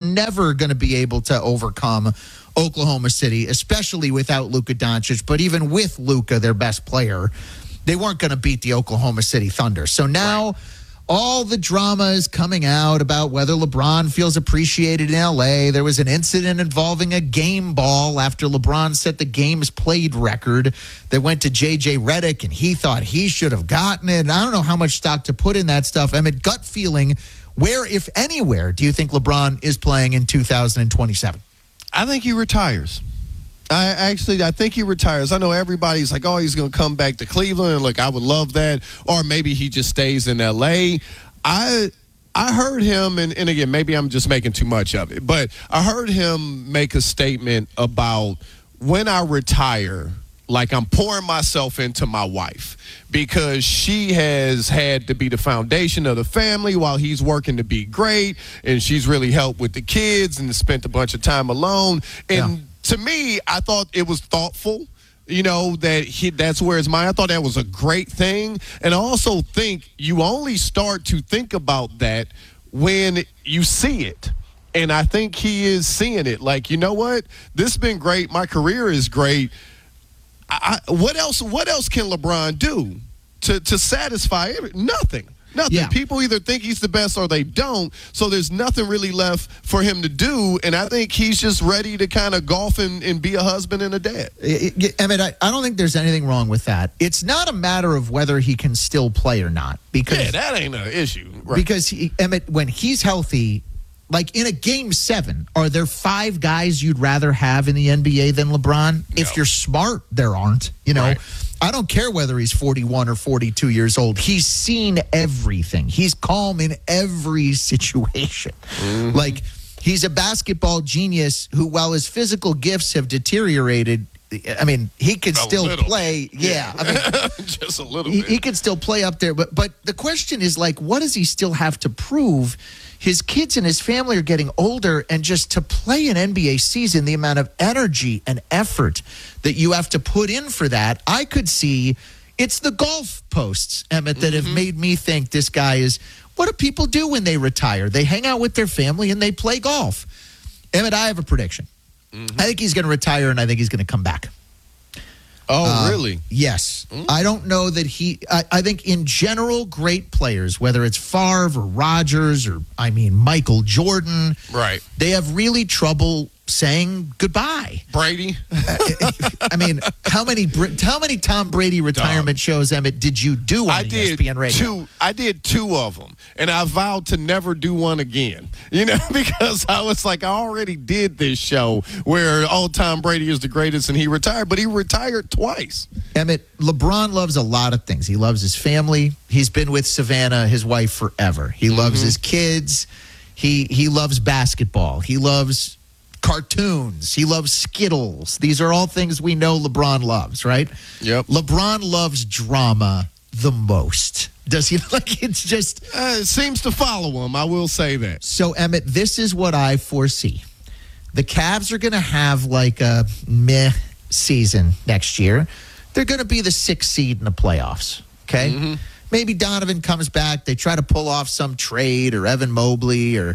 never going to be able to overcome Oklahoma City, especially without Luka Doncic. But even with Luka, their best player, they weren't going to beat the Oklahoma City Thunder. So now all the drama is coming out about whether LeBron feels appreciated in L.A. There was an incident involving a game ball after LeBron set the games played record that went to J.J. Redick, and he thought he should have gotten it. And I don't know how much stock to put in that stuff. I mean, gut feeling, where, if anywhere, do you think LeBron is playing in 2027? I think he retires. I think he retires. I know everybody's like, oh, he's going to come back to Cleveland. Look, I would love that. Or maybe he just stays in L.A. I heard him, and again, maybe I'm just making too much of it, but I heard him make a statement about when I retire, like I'm pouring myself into my wife because she has had to be the foundation of the family while he's working to be great, and she's really helped with the kids and spent a bunch of time alone. And to me, I thought it was thoughtful, that's where his mind. I thought that was a great thing. And I also think you only start to think about that when you see it. And I think he is seeing it. Like, you know what? This has been great. My career is great. What else can LeBron do to satisfy nothing? Nothing. Yeah. People either think he's the best or they don't, so there's nothing really left for him to do, and I think he's just ready to kind of golf and be a husband and a dad. I mean, I don't think there's anything wrong with that. It's not a matter of whether he can still play or not. Because that ain't an issue. Right. Because, Emmett, when he's healthy, like in a Game 7, are there 5 guys you'd rather have in the NBA than LeBron? No. If you're smart, there aren't. Right. I don't care whether he's 41 or 42 years old. He's seen everything. He's calm in every situation. Mm-hmm. Like, he's a basketball genius who, while his physical gifts have deteriorated, I mean, he could still play. Yeah. I mean, just a little bit. He could still play up there. But the question is, like, what does he still have to prove? His kids and his family are getting older, and just to play an NBA season, the amount of energy and effort that you have to put in for that, I could see it's the golf posts, Emmett, that have made me think this guy is, what do people do when they retire? They hang out with their family and they play golf. Emmett, I have a prediction. I think he's going to retire, and I think he's going to come back. Oh, really? Yes. I don't know that I think in general, great players, whether it's Favre or Rodgers or, Michael Jordan. Right. They have really trouble saying goodbye. Brady. How many Tom Brady retirement shows, Emmett, did you do on ESPN Radio? I did 2 of them, and I vowed to never do one again. Because I was like, I already did this show where Tom Brady is the greatest and he retired, but he retired twice. Emmett, LeBron loves a lot of things. He loves his family. He's been with Savannah, his wife, forever. He loves his kids. He loves basketball. He loves cartoons. He loves Skittles. These are all things we know LeBron loves, right? Yep. LeBron loves drama the most. Does he? Like, it's just... it seems to follow him, I will say that. So, Emmett, this is what I foresee. The Cavs are going to have like a meh season next year. They're going to be the 6th seed in the playoffs, okay? Maybe Donovan comes back. They try to pull off some trade, or Evan Mobley, or...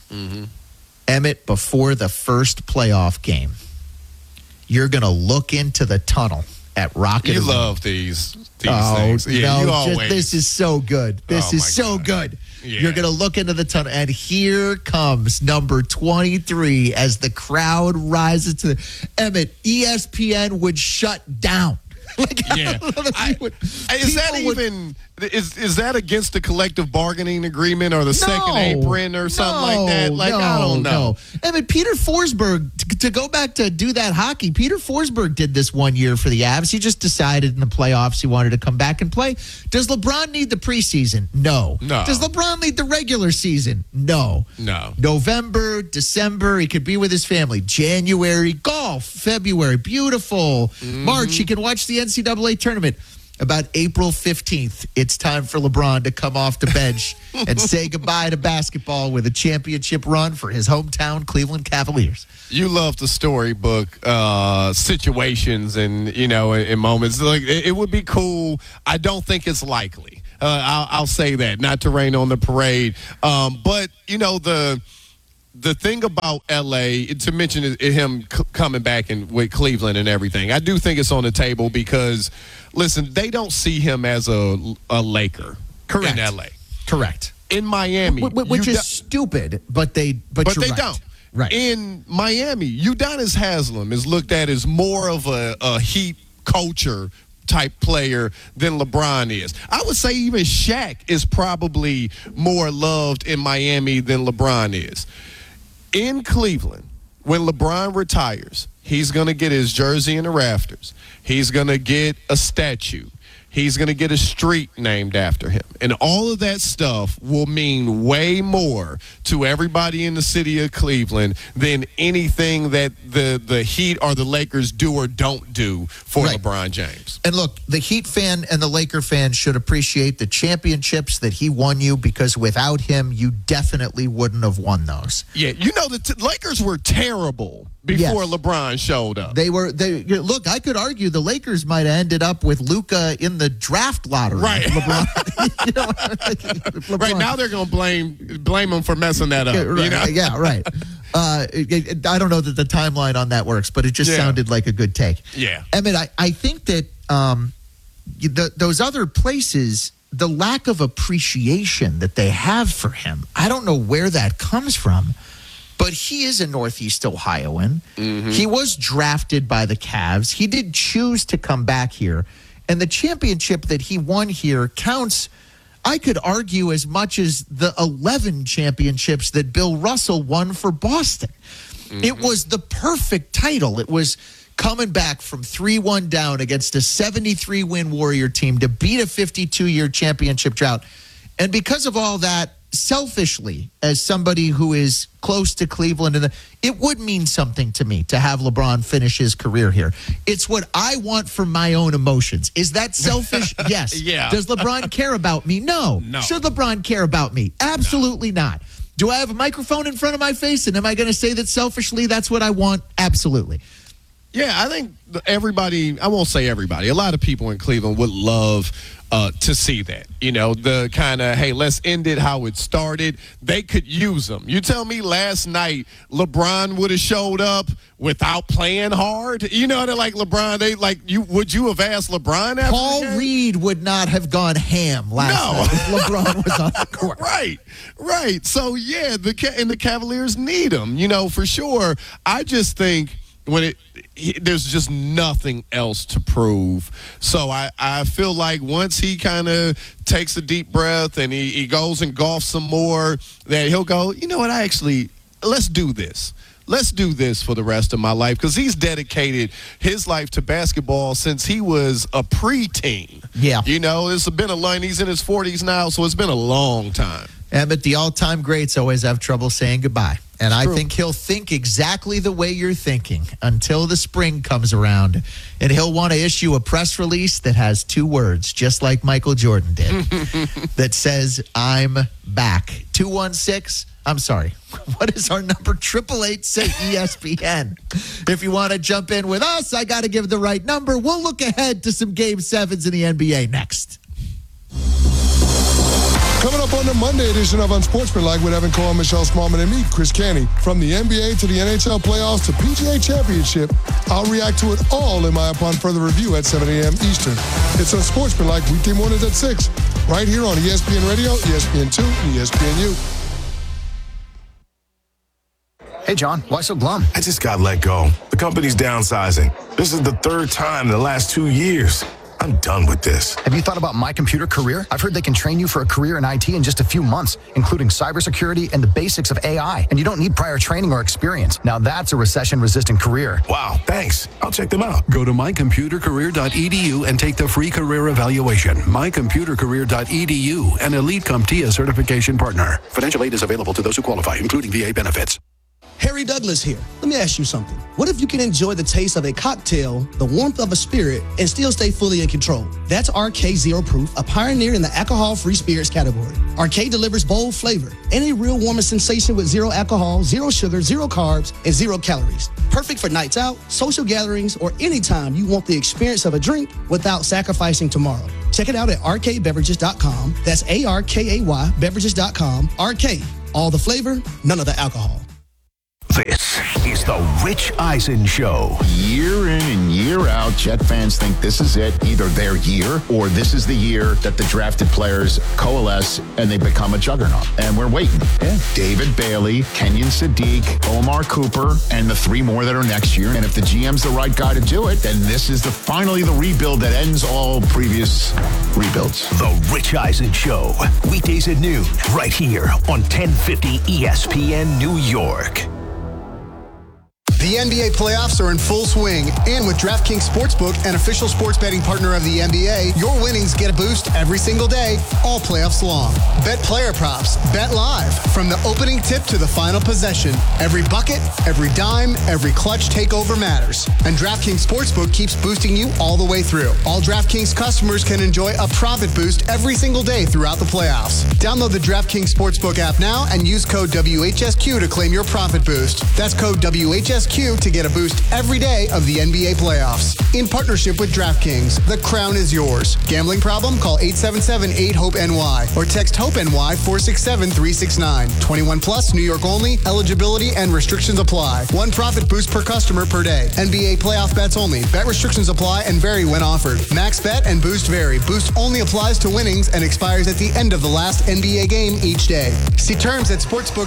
Emmett, before the first playoff game, you're going to look into the tunnel at Rocket Arena. You love these things. Yeah, no, this is so good. This is so good. Yeah. You're going to look into the tunnel, and here comes number 23 as the crowd rises to the... Emmett, ESPN would shut down. Is that against the collective bargaining agreement or the second apron or something like that? I don't know. I mean, Peter Forsberg, to go back to do that hockey, Peter Forsberg did this one year for the Avs. He just decided in the playoffs he wanted to come back and play. Does LeBron need the preseason? No. Does LeBron need the regular season? No. November, December, he could be with his family. January, golf. February, beautiful. March, he can watch the NCAA tournament. About April 15th, it's time for LeBron to come off the bench and say goodbye to basketball with a championship run for his hometown Cleveland Cavaliers. You love the storybook situations and, in moments. Like, it would be cool. I don't think it's likely. I'll say that, not to rain on the parade. But, the thing about LA, to mention him coming back and with Cleveland and everything, I do think it's on the table because, listen, they don't see him as a Laker. Correct. In LA. Correct. In Miami, which is stupid, but they they right. don't. Right. In Miami, Udonis Haslem is looked at as more of a Heat culture type player than LeBron is. I would say even Shaq is probably more loved in Miami than LeBron is. In Cleveland, when LeBron retires, he's going to get his jersey in the rafters. He's going to get a statue. He's going to get a street named after him. And all of that stuff will mean way more to everybody in the city of Cleveland than anything that the Heat or the Lakers do or don't do for LeBron James. And look, the Heat fan and the Laker fan should appreciate the championships that he won you, because without him, you definitely wouldn't have won those. Yeah, the Lakers were terrible before LeBron showed up. Look, I could argue the Lakers might have ended up with Luka in the draft lottery. Right. LeBron, LeBron. Right now they're going to blame him for messing that up. Right. Yeah, right. I don't know that the timeline on that works, but it just sounded like a good take. Yeah. Emmett, I think that those other places, the lack of appreciation that they have for him, I don't know where that comes from. But he is a Northeast Ohioan. Mm-hmm. He was drafted by the Cavs. He did choose to come back here. And the championship that he won here counts, I could argue, as much as the 11 championships that Bill Russell won for Boston. Mm-hmm. It was the perfect title. It was coming back from 3-1 down against a 73-win Warrior team to beat a 52-year championship drought. And because of all that, selfishly, as somebody who is close to Cleveland, it would mean something to me to have LeBron finish his career here. It's what I want for my own emotions. Is that selfish? Yes. Yeah. Does LeBron care about me? No. Should LeBron care about me? Absolutely not. Do I have a microphone in front of my face, and am I going to say that selfishly that's what I want? Absolutely. Yeah, I think everybody, I won't say everybody, a lot of people in Cleveland would love to see that. The kind of, hey, let's end it how it started. They could use them. You tell me last night LeBron would have showed up without playing hard? They're like LeBron, would you have asked LeBron after Paul Reed would not have gone ham last night if LeBron was on the court. Right. So, yeah, the Cavaliers need him, for sure. I just think there's just nothing else to prove. So I feel like once he kind of takes a deep breath and he goes and golfs some more, that he'll go, you know what, let's do this. Let's do this for the rest of my life, because he's dedicated his life to basketball since he was a preteen. Yeah. It's been a line. He's in his 40s now, so it's been a long time. Emmett, the all-time greats always have trouble saying goodbye. And I think he'll think exactly the way you're thinking until the spring comes around. And he'll want to issue a press release that has 2 words, just like Michael Jordan did, that says, I'm back. 216, I'm sorry. What is our number? 888 say ESPN. If you want to jump in with us, I got to give the right number. We'll look ahead to some Game 7s in the NBA next. Coming up on the Monday edition of Unsportsmanlike with Evan Cole, Michelle Smallman, and me, Chris Canty. From the NBA to the NHL playoffs to PGA Championship, I'll react to it all in my Upon Further Review at 7 a.m. Eastern. It's Unsportsmanlike weekday mornings at 6, right here on ESPN Radio, ESPN2, and ESPNU. Hey, John, why so glum? I just got let go. The company's downsizing. This is the 3rd time in the last 2 years. I'm done with this. Have you thought about My Computer Career? I've heard they can train you for a career in IT in just a few months, including cybersecurity and the basics of AI. And you don't need prior training or experience. Now that's a recession-resistant career. Wow, thanks. I'll check them out. Go to mycomputercareer.edu and take the free career evaluation. Mycomputercareer.edu, an Elite CompTIA certification partner. Financial aid is available to those who qualify, including VA benefits. Harry Douglas here. Let me ask you something. What if you can enjoy the taste of a cocktail, the warmth of a spirit, and still stay fully in control? That's RK Zero Proof, a pioneer in the alcohol-free spirits category. RK delivers bold flavor and a real warming sensation with 0 alcohol, 0 sugar, 0 carbs, and 0 calories. Perfect for nights out, social gatherings, or anytime you want the experience of a drink without sacrificing tomorrow. Check it out at rkbeverages.com. That's ARKAY beverages.com. RK, all the flavor, none of the alcohol. This is the Rich Eisen Show. Year in and year out, Jet fans think this is it, either their year or this is the year that the drafted players coalesce and they become a juggernaut. And we're waiting. Yeah. David Bailey, Kenyon Sadiq, Omar Cooper, and the 3 more that are next year. And if the GM's the right guy to do it, then this is finally the rebuild that ends all previous rebuilds. The Rich Eisen Show. Weekdays at noon, right here on 1050 ESPN New York. The NBA playoffs are in full swing, and with DraftKings Sportsbook, an official sports betting partner of the NBA, your winnings get a boost every single day, all playoffs long. Bet player props, bet live, from the opening tip to the final possession. Every bucket, every dime, every clutch takeover matters. And DraftKings Sportsbook keeps boosting you all the way through. All DraftKings customers can enjoy a profit boost every single day throughout the playoffs. Download the DraftKings Sportsbook app now and use code WHSQ to claim your profit boost. That's code WHSQ to get a boost every day of the NBA playoffs. In partnership with DraftKings, the crown is yours. Gambling problem? Call 877-8-HOPE-NY or text HOPE-NY 467-369. 21 plus, New York only. Eligibility and restrictions apply. One profit boost per customer per day. NBA playoff bets only. Bet restrictions apply and vary when offered. Max bet and boost vary. Boost only applies to winnings and expires at the end of the last NBA game each day. See terms at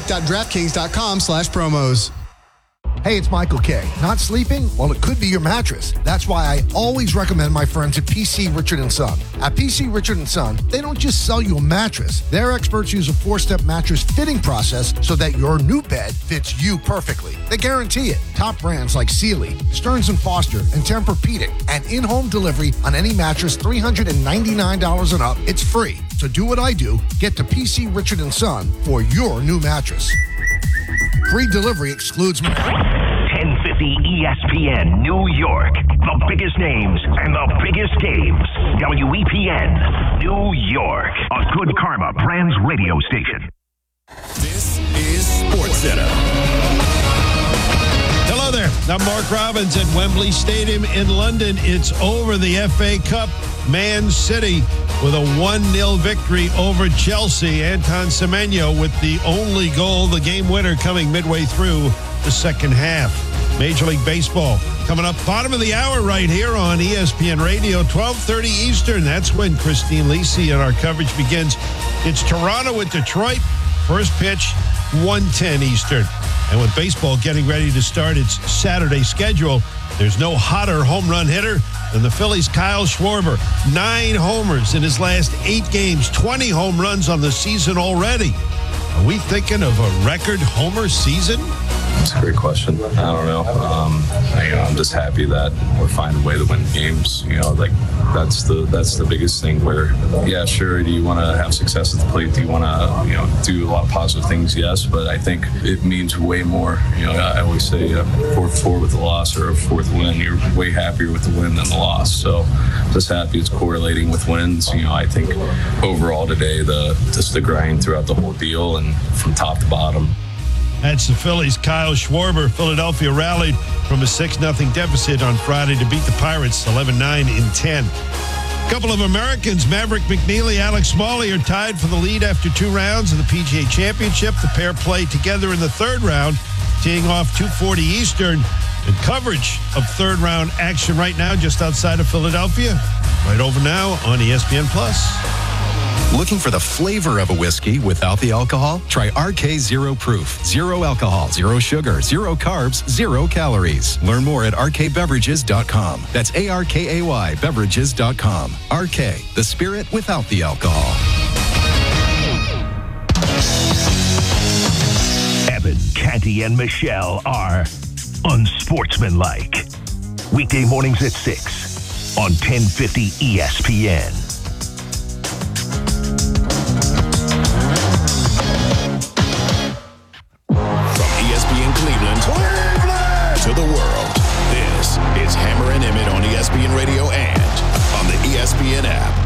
sportsbook.draftkings.com/promos. Hey, it's Michael K. Not sleeping? Well, it could be your mattress. That's why I always recommend my friends at PC Richard & Son. At PC Richard & Son, they don't just sell you a mattress. Their experts use a 4-step mattress fitting process so that your new bed fits you perfectly. They guarantee it. Top brands like Sealy, Stearns & Foster, and Tempur-Pedic, and in-home delivery on any mattress $399 and up. It's free. So do what I do. Get to PC Richard & Son for your new mattress. Free delivery excludes 1050 ESPN New York. The biggest names and the biggest games. WEPN New York. A Good Karma Brands radio station. This is SportsCenter. Hello there. I'm Mark Robbins at Wembley Stadium in London. It's over. The FA Cup. Man City with a 1-0 victory over Chelsea. Anton Semenyo with the only goal, the game winner, coming midway through the second half. Major League Baseball coming up bottom of the hour right here on ESPN Radio, 12:30 Eastern. That's when Christine Lisi and our coverage begins. It's Toronto with Detroit. First pitch, 1:10 Eastern. And with baseball getting ready to start its Saturday schedule, there's no hotter home run hitter than the Phillies' Kyle Schwarber. 9 homers in his last 8 games, 20 home runs on the season already. Are we thinking of a record homer season? That's a great question. I don't know. I'm just happy that we're finding a way to win games. That's the biggest thing. Where, yeah, sure, do you want to have success at the plate? Do you want to, do a lot of positive things? Yes, but I think it means way more. I always say 4-4 with the loss or a 4th win. You're way happier with the win than the loss. So just happy it's correlating with wins. I think overall today, the grind throughout the whole deal and from top to bottom. That's the Phillies' Kyle Schwarber. Philadelphia rallied from a 6-0 deficit on Friday to beat the Pirates 11-9 in 10. A couple of Americans, Maverick McNeely, Alex Smalley, are tied for the lead after 2 rounds of the PGA Championship. The pair play together in the 3rd round, teeing off 2:40 Eastern. And coverage of 3rd round action right now just outside of Philadelphia. Right over now on ESPN+. Looking for the flavor of a whiskey without the alcohol? Try RK Zero Proof. 0 alcohol, 0 sugar, 0 carbs, 0 calories. Learn more at rkbeverages.com. That's ARKAY beverages.com. RK, the spirit without the alcohol. Evan, Canty, and Michelle are unsportsmanlike. Weekday mornings at 6 on 1050 ESPN. To the world. This is Hammer and Emmett on ESPN Radio and on the ESPN app.